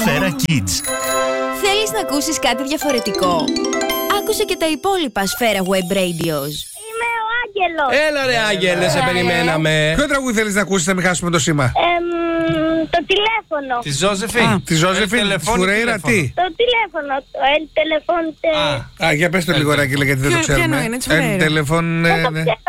Σφαίρα Kids. Θέλεις να ακούσεις κάτι διαφορετικό? Άκουσε και τα υπόλοιπα Σφαίρα Web Radios. Είμαι ο Άγγελος. Έλα ρε Άγγελε, σε περιμέναμε. Ποιο τραγούδι θέλεις να ακούσεις, να μην χάσουμε το σήμα? Το τηλέφωνο. Τη Ζώζεφιν. Τη Ζώζεφιν, Φουρέιρα, τι? Το τηλέφωνο. El teléfono. Για πες το λίγο, Ράκη, γιατί δεν το ξέρουμε. Ποιο είναι, Τηλεφών. Δεν το ξέρω.